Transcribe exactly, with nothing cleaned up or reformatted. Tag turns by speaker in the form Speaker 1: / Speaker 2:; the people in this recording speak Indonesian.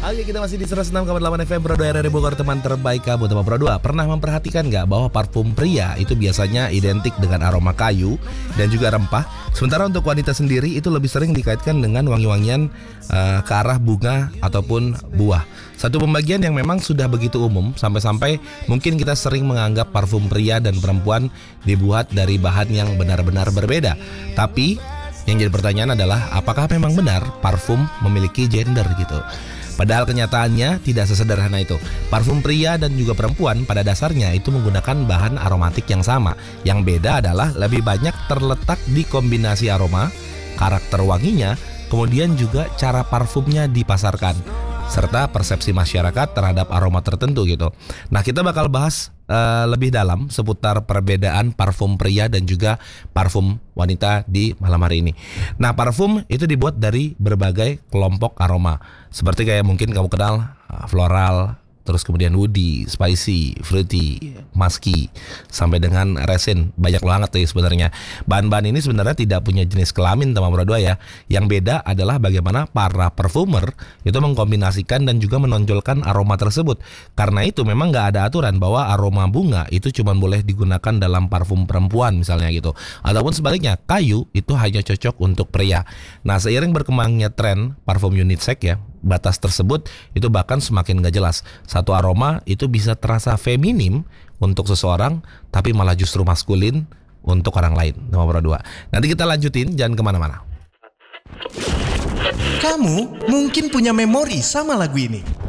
Speaker 1: Oke, kita masih di seratus enam koma delapan F M Pro dua R R Bogor, teman terbaik kamu. Teman Pro dua, pernah memperhatikan gak bahwa parfum pria itu biasanya identik dengan aroma kayu dan juga rempah, sementara untuk wanita sendiri itu lebih sering dikaitkan dengan wangi-wangian uh, ke arah bunga ataupun buah. Satu pembagian yang memang sudah begitu umum, sampai-sampai mungkin kita sering menganggap parfum pria dan perempuan dibuat dari bahan yang benar-benar berbeda. Tapi yang jadi pertanyaan adalah, apakah memang benar parfum memiliki gender gitu? Padahal kenyataannya tidak sesederhana itu. Parfum pria dan juga perempuan pada dasarnya itu menggunakan bahan aromatik yang sama. Yang beda adalah lebih banyak terletak di kombinasi aroma, karakter wanginya, kemudian juga cara parfumnya dipasarkan, serta persepsi masyarakat terhadap aroma tertentu gitu. Nah, kita bakal bahas uh, lebih dalam seputar perbedaan parfum pria dan juga parfum wanita di malam hari ini. Nah, parfum itu dibuat dari berbagai kelompok aroma, seperti kayak mungkin kamu kenal uh, floral, terus kemudian woody, spicy, fruity, musky, sampai dengan resin. Banyak banget tuh sebenarnya. Bahan-bahan ini sebenarnya tidak punya jenis kelamin, teman berdua ya. Yang beda adalah bagaimana para perfumer itu mengkombinasikan dan juga menonjolkan aroma tersebut. Karena itu memang nggak ada aturan bahwa aroma bunga itu cuma boleh digunakan dalam parfum perempuan misalnya gitu. Ataupun sebaliknya, kayu itu hanya cocok untuk pria. Nah, seiring berkembangnya tren parfum unisex ya, batas tersebut itu bahkan semakin gak jelas. Satu aroma itu bisa terasa feminim untuk seseorang, tapi malah justru maskulin untuk orang lain. Nomor dua. Nanti kita lanjutin, jangan kemana-mana.
Speaker 2: Kamu mungkin punya memori sama lagu ini.